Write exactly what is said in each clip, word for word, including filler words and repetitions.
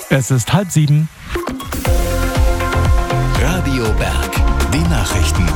Es ist halb sieben. Radio Berg, die Nachrichten.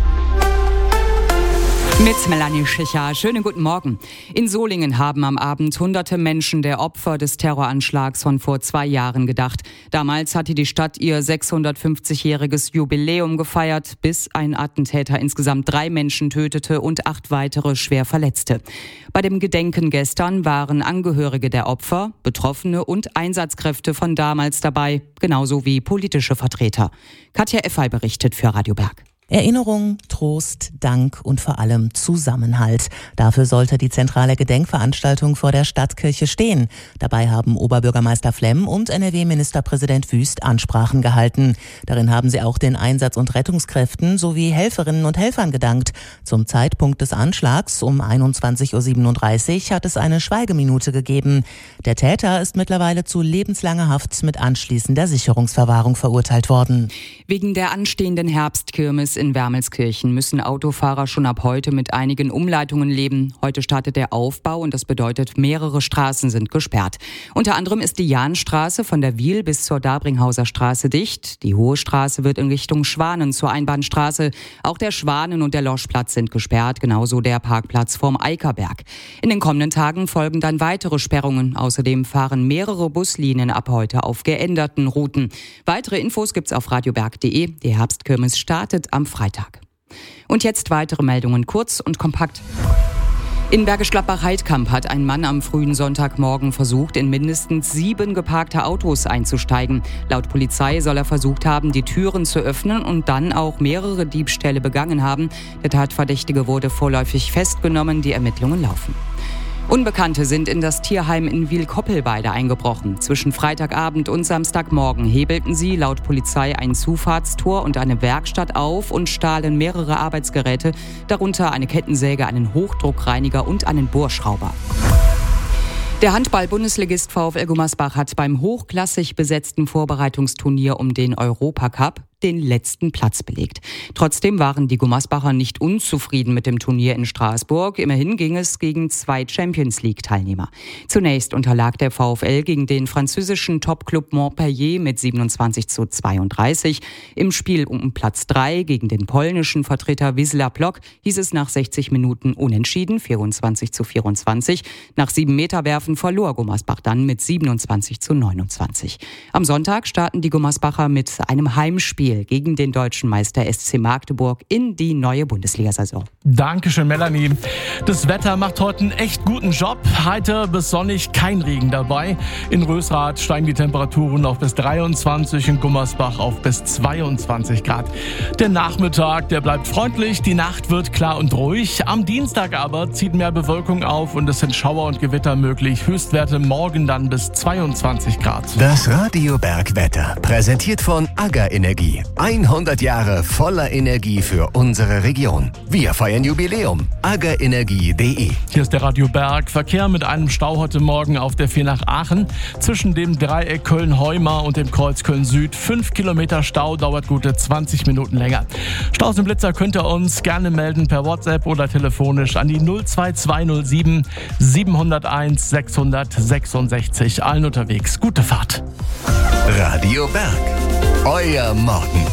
Mit Melanie Schicher. Schönen guten Morgen. In Solingen haben am Abend hunderte Menschen der Opfer des Terroranschlags von vor zwei Jahren gedacht. Damals hatte die Stadt ihr sechshundertfünfzigjähriges Jubiläum gefeiert, bis ein Attentäter insgesamt drei Menschen tötete und acht weitere schwer verletzte. Bei dem Gedenken gestern waren Angehörige der Opfer, Betroffene und Einsatzkräfte von damals dabei, genauso wie politische Vertreter. Katja Effay berichtet für Radio Berg. Erinnerung, Trost, Dank und vor allem Zusammenhalt. Dafür sollte die zentrale Gedenkveranstaltung vor der Stadtkirche stehen. Dabei haben Oberbürgermeister Flemm und N R W-Ministerpräsident Wüst Ansprachen gehalten. Darin haben sie auch den Einsatz- und Rettungskräften sowie Helferinnen und Helfern gedankt. Zum Zeitpunkt des Anschlags um einundzwanzig Uhr siebenunddreißig hat es eine Schweigeminute gegeben. Der Täter ist mittlerweile zu lebenslanger Haft mit anschließender Sicherungsverwahrung verurteilt worden. Wegen der anstehenden Herbstkirmes in Wermelskirchen müssen Autofahrer schon ab heute mit einigen Umleitungen leben. Heute startet der Aufbau und das bedeutet, mehrere Straßen sind gesperrt. Unter anderem ist die Jahnstraße von der Wiel bis zur Dabringhauser Straße dicht. Die Hohe Straße wird in Richtung Schwanen zur Einbahnstraße. Auch der Schwanen- und der Loschplatz sind gesperrt, genauso der Parkplatz vorm Eickerberg. In den kommenden Tagen folgen dann weitere Sperrungen. Außerdem fahren mehrere Buslinien ab heute auf geänderten Routen. Weitere Infos gibt's auf radioberg punkt de. Die Herbstkirmes startet am Freitag. Und jetzt weitere Meldungen, kurz und kompakt. In Bergisch Gladbach-Heidkamp hat ein Mann am frühen Sonntagmorgen versucht, in mindestens sieben geparkte Autos einzusteigen. Laut Polizei soll er versucht haben, die Türen zu öffnen und dann auch mehrere Diebstähle begangen haben. Der Tatverdächtige wurde vorläufig festgenommen, die Ermittlungen laufen. Unbekannte sind in das Tierheim in Wiel-Koppelweide eingebrochen. Zwischen Freitagabend und Samstagmorgen hebelten sie laut Polizei ein Zufahrtstor und eine Werkstatt auf und stahlen mehrere Arbeitsgeräte, darunter eine Kettensäge, einen Hochdruckreiniger und einen Bohrschrauber. Der Handball-Bundesligist VfL Gummersbach hat beim hochklassig besetzten Vorbereitungsturnier um den Europacup den letzten Platz belegt. Trotzdem waren die Gummersbacher nicht unzufrieden mit dem Turnier in Straßburg. Immerhin ging es gegen zwei Champions-League-Teilnehmer. Zunächst unterlag der VfL gegen den französischen Topclub Montpellier mit siebenundzwanzig zu zweiunddreißig. Im Spiel um Platz drei gegen den polnischen Vertreter Wisła Płock hieß es nach sechzig Minuten unentschieden, vierundzwanzig zu vierundzwanzig. Nach sieben Meterwerfen verlor Gummersbach dann mit siebenundzwanzig zu neunundzwanzig. Am Sonntag starten die Gummersbacher mit einem Heimspiel gegen den deutschen Meister S C Magdeburg in die neue Bundesliga-Saison. Dankeschön, Melanie. Das Wetter macht heute einen echt guten Job. Heiter bis sonnig, kein Regen dabei. In Rösrath steigen die Temperaturen auf bis dreiundzwanzig, in Gummersbach auf bis zweiundzwanzig Grad. Der Nachmittag, der bleibt freundlich, die Nacht wird klar und ruhig. Am Dienstag aber zieht mehr Bewölkung auf und es sind Schauer und Gewitter möglich. Höchstwerte morgen dann bis zweiundzwanzig Grad. Das Radio Berg Wetter, präsentiert von AGA Energie. hundert Jahre voller Energie für unsere Region. Wir feiern Jubiläum. aga energie punkt de. Hier ist der Radio Berg. Verkehr mit einem Stau heute Morgen auf der vier nach Aachen. Zwischen dem Dreieck Köln-Heumar und dem Kreuz Köln-Süd. Fünf Kilometer Stau, dauert gute zwanzig Minuten länger. Staus und Blitzer könnt ihr uns gerne melden per WhatsApp oder telefonisch an die null zwei zwei null sieben sieben null eins sechs sechs sechs. Allen unterwegs. Gute Fahrt. Radio Berg. Euer Morgen.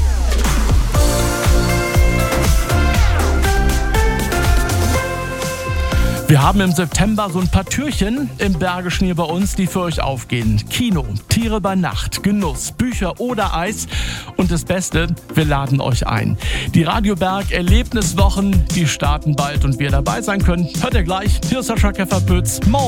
Wir haben im September so ein paar Türchen im Bergischen hier bei uns, die für euch aufgehen. Kino, Tiere bei Nacht, Genuss, Bücher oder Eis. Und das Beste, wir laden euch ein. Die Radio Berg Erlebniswochen, die starten bald und wir dabei sein können. Hört ihr gleich. Hier ist Sascha Kefferpütz. Morgen.